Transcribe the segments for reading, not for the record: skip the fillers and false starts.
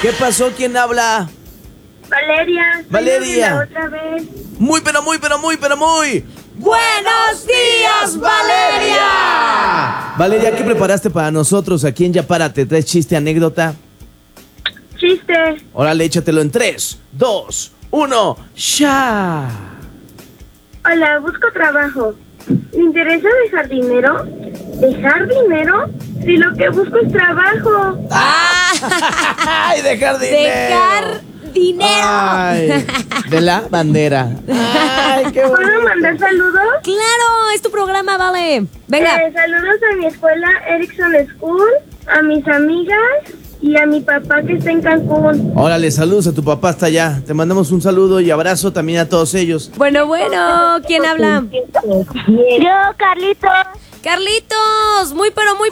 ¿Qué pasó? ¿Quién habla? Valeria. Valeria. Otra vez. Muy. ¡Buenos días, Valeria! Valeria, ¿qué preparaste para nosotros aquí en Ya Párate? ¿Traes chiste, anécdota? Chiste. Órale, échatelo en 3, 2, 1, ¡ya! Hola, busco trabajo. ¿Me interesa dejar dinero? ¿Dejar dinero? Si lo que busco es trabajo. ¡Ay, dejar dinero! ¡Dejar dinero! Ay, de la bandera. ¡Ay, qué bonito! ¿Puedo mandar saludos? ¡Claro! Es tu programa, vale. Venga. Saludos a mi escuela Erickson School, a mis amigas y a mi papá que está en Cancún. Órale, saludos a tu papá hasta allá. Te mandamos un saludo y abrazo también a todos ellos. Bueno, ¿quién habla? Yo, Carlitos. Carlitos, muy.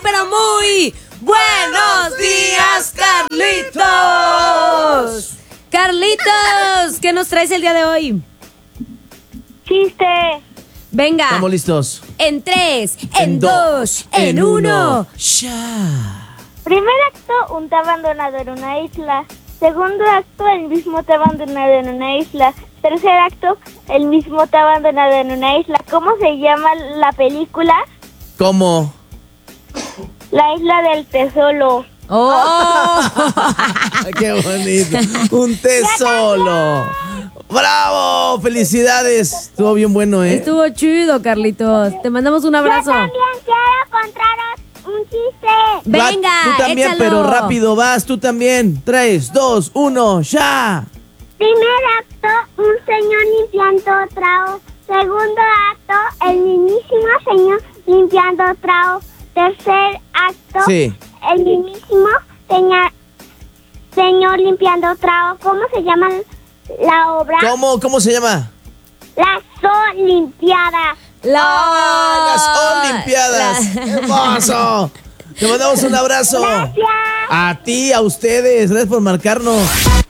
¡Buenos días, Carlitos! Carlitos, ¿qué nos traes el día de hoy? Chiste. Venga. Estamos listos. En 3, en 2, en 1. ¡Ya! Primer acto, un té abandonado en una isla. Segundo acto, el mismo té abandonado en una isla. Tercer acto, el mismo té abandonado en una isla. ¿Cómo se llama la película? ¿Cómo? La isla del tesoro. ¡Oh! ¡Qué bonito! ¡Un té solo! ¡Bravo! ¡Felicidades! Estuvo bien bueno, ¿eh? Estuvo chido, Carlitos. Te mandamos un abrazo. Yo también quiero contaros un chiste. Venga, Tú también, échalo. pero rápido vas, tú también. 3, 2, 1, ¡ya! Primer acto, un señor limpiando trao. Segundo acto, el mismísimo señor limpiando trao. Tercer acto, Sí. el mismísimo señor limpiando trao. ¿Cómo se llama la obra? ¿Cómo se llama? Las Olimpiadas. Las Olimpiadas. ¡Hermoso! Te mandamos un abrazo. Gracias. A ti, a ustedes. Gracias por marcarnos.